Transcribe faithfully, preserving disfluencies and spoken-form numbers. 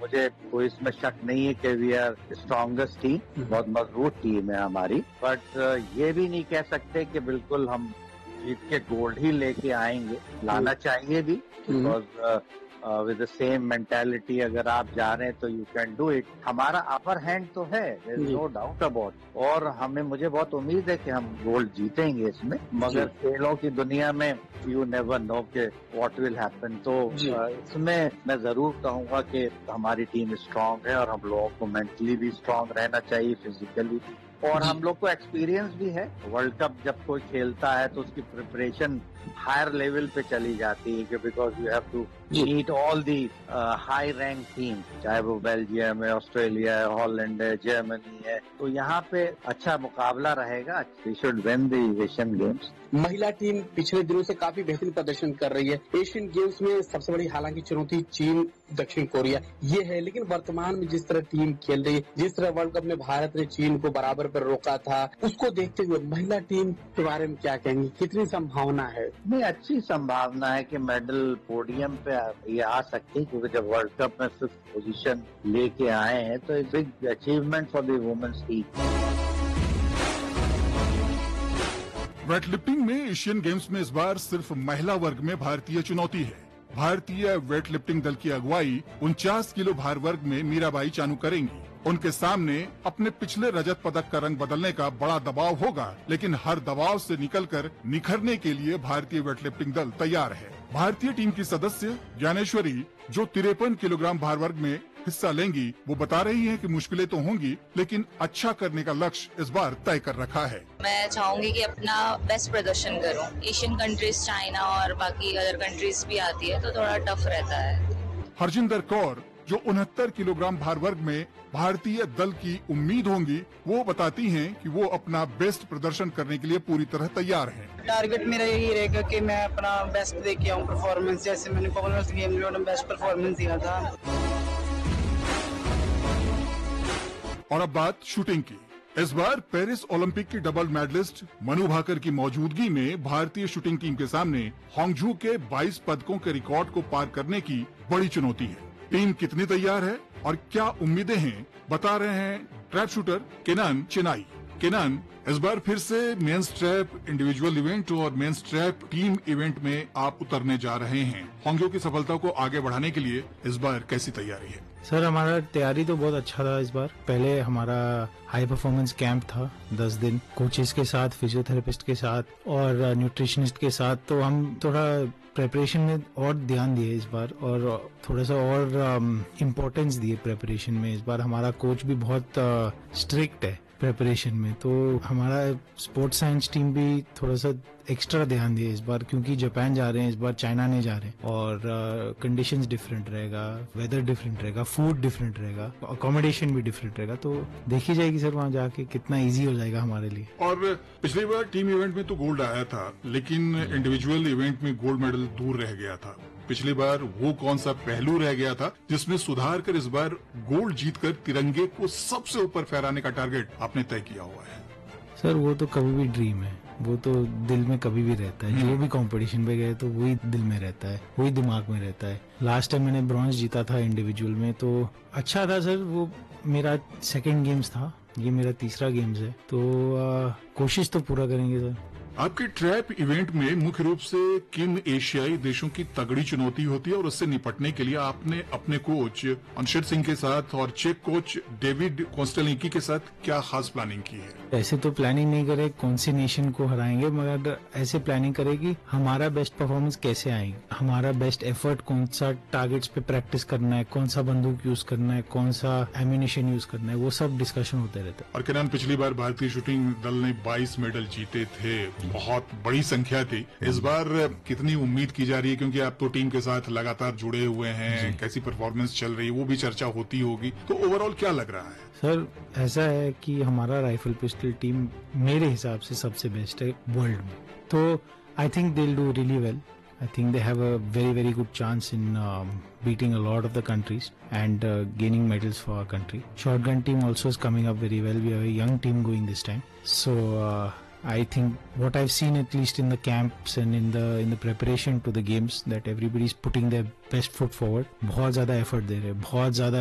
मुझे कोई इसमें शक नहीं है कि वी आर स्ट्रॉन्गेस्ट टीम, बहुत मजबूत टीम है हमारी, बट ये भी नहीं कह सकते कि बिल्कुल हम जीत के गोल्ड ही लेके आएंगे। लाना चाहिए भी, because with the same mentality अगर आप जा रहे हैं तो यू कैन डू इट। हमारा अपर हैंड तो है, there is no doubt about, और हमें मुझे बहुत उम्मीद है कि हम गोल्ड जीतेंगे इसमें। मगर खेलों की दुनिया में यू नेवर नो के व्हाट विल हैपन। तो uh, इसमें मैं जरूर कहूंगा कि हमारी टीम स्ट्रांग है और हम लोगों को मेंटली भी स्ट्रांग रहना चाहिए, फिजिकली भी, और हम लोग को एक्सपीरियंस भी है। वर्ल्ड कप जब कोई खेलता है तो उसकी प्रिपरेशन हायर लेवल पे चली जाती है, because you have to meet all the high rank team, चाहे वो बेल्जियम है, ऑस्ट्रेलिया है, हॉलैंड है, जर्मनी है। तो यहाँ पे अच्छा मुकाबला रहेगा। We should win the Asian games. महिला टीम पिछले दिनों से काफी बेहतरीन प्रदर्शन कर रही है। एशियन गेम्स में सबसे बड़ी हालांकि चुनौती चीन, दक्षिण कोरिया ये है, लेकिन वर्तमान में जिस तरह टीम खेल रही है, जिस तरह वर्ल्ड कप में भारत ने चीन को बराबर पर रोका था, उसको देखते हुए महिला टीम के बारे में क्या कहेंगे? कितनी संभावना है? नहीं, अच्छी संभावना है कि मेडल पोडियम पे ये आ सकती है, क्योंकि जब वर्ल्ड कप में फिफ्थ पोजीशन लेके आए हैं तो एक big achievement for the women's team. Weightlifting में एशियन गेम्स में इस बार सिर्फ महिला वर्ग में भारतीय चुनौती है। भारतीय वेटलिफ्टिंग दल की अगुवाई उनचास किलो भार वर्ग में मीराबाई चानू करेंगी। उनके सामने अपने पिछले रजत पदक का रंग बदलने का बड़ा दबाव होगा, लेकिन हर दबाव से निकलकर निखरने के लिए भारतीय वेटलिफ्टिंग दल तैयार है। भारतीय टीम की सदस्य ज्ञानेश्वरी, जो तिरपन किलोग्राम भार वर्ग में हिस्सा लेंगी, वो बता रही हैं कि मुश्किलें तो होंगी, लेकिन अच्छा करने का लक्ष्य इस बार तय कर रखा है। मैं चाहूंगी कि अपना बेस्ट प्रदर्शन करूं। एशियन कंट्रीज, चाइना और बाकी अदर कंट्रीज भी आती है तो थोड़ा टफ रहता है। हरजिंदर कौर, जो उनहत्तर किलोग्राम भार वर्ग में भारतीय दल की उम्मीद होंगी, वो बताती हैं कि वो अपना बेस्ट प्रदर्शन करने के लिए पूरी तरह तैयार हैं। टारगेट मेरा यही रहेगा कि मैं अपना बेस्ट दे के आऊं परफॉर्मेंस, जैसे मैंने कॉमनवेल्थ गेम में बेस्ट परफॉर्मेंस दिया था। और अब बात शूटिंग की। इस बार पेरिस ओलंपिक की डबल मेडलिस्ट मनु भाकर की मौजूदगी में भारतीय शूटिंग टीम के सामने हांगझू के बाईस पदकों के रिकॉर्ड को पार करने की बड़ी चुनौती है। टीम कितनी तैयार है और क्या उम्मीदें हैं, बता रहे हैं ट्रैप शूटर केनान चेनाई। केनान, इस बार फिर से मेंस ट्रैप इंडिविजुअल इवेंट और मेंस ट्रैप टीम इवेंट में आप उतरने जा रहे हैं। हांगझू की सफलता को आगे बढ़ाने के लिए इस बार कैसी तैयारी है? सर, हमारा तैयारी तो बहुत अच्छा था इस बार। पहले हमारा हाई परफॉर्मेंस कैंप था दस दिन, कोचेस के साथ, फिजियोथेरेपिस्ट के साथ और न्यूट्रिशनिस्ट के साथ। तो हम थोड़ा प्रेपरेशन में और ध्यान दिए इस बार और थोड़ा सा और इम्पोर्टेंस दिए प्रेपरेशन में। इस बार हमारा कोच भी बहुत स्ट्रिक्ट है प्रेपरेशन में, तो हमारा स्पोर्ट्स साइंस टीम भी थोड़ा सा एक्स्ट्रा ध्यान दिए इस बार, क्योंकि जापान जा रहे हैं, इस बार चाइना नहीं जा रहे हैं और कंडीशंस डिफरेंट रहेगा, वेदर डिफरेंट रहेगा, फूड डिफरेंट रहेगा, अकोमोडेशन भी डिफरेंट रहेगा। तो देखी जाएगी सर वहाँ जाके कितना इजी हो जाएगा हमारे लिए। और पिछली बार टीम इवेंट में तो गोल्ड आया था, लेकिन इंडिविजुअल इवेंट में गोल्ड मेडल दूर रह गया था। पिछली बार वो कौन सा पहलू रह गया था जिसमें सुधार कर इस बार गोल्ड जीतकर तिरंगे को सबसे ऊपर फहराने का टारगेट आपने तय किया हुआ है? सर, वो तो कभी भी ड्रीम है, वो तो दिल में कभी भी रहता है। जो भी कंपटीशन पे गए तो वही दिल में रहता है, वही दिमाग में रहता है। लास्ट टाइम मैंने ब्रॉन्ज जीता था इंडिविजुअल में, तो अच्छा था सर। वो मेरा सेकंड गेम्स था, ये मेरा तीसरा गेम्स है, तो आ, कोशिश तो पूरा करेंगे सर। आपके ट्रैप इवेंट में मुख्य रूप से किन एशियाई देशों की तगड़ी चुनौती होती है और उससे निपटने के लिए आपने अपने कोच अंशर सिंह के साथ और चेक कोच डेविड कोस्टेलिंकी के साथ क्या खास प्लानिंग की है? ऐसे तो प्लानिंग नहीं करे कौन सी नेशन को हराएंगे, मगर ऐसे प्लानिंग करेगी हमारा बेस्ट परफॉर्मेंस कैसे आएगा, हमारा बेस्ट एफर्ट कौन सा टारगेट्स पे प्रैक्टिस करना है, कौन सा बंदूक यूज करना है, कौन सा एम्यूनिशन यूज करना है, वो सब डिस्कशन होते रहते हैं। और केनान, पिछली बार भारतीय शूटिंग दल ने बाईस मेडल जीते थे, बहुत बड़ी संख्या थी। इस बार कितनी उम्मीद की जा रही है, क्योंकि आप तो टीम के साथ लगातार जुड़े हुए हैं, कैसी परफॉर्मेंस चल रही है वो भी चर्चा होती होगी, तो ओवरऑल क्या लग रहा है? सर, ऐसा है कि हमारा राइफल पिस्टल टीम मेरे हिसाब से सबसे बेस्ट है वर्ल्ड में, तो I think they will do really well. I think they have a very very good chance in um, beating a lot of the countries and uh, gaining medals for our country. Shotgun team also is coming up very well. We have a young team going this time, so uh, I think what I've seen at least in the camps and in the in the preparation to the games that everybody is putting their best foot forward. बहुत ज़्यादा effort दे रहे हैं, बहुत ज़्यादा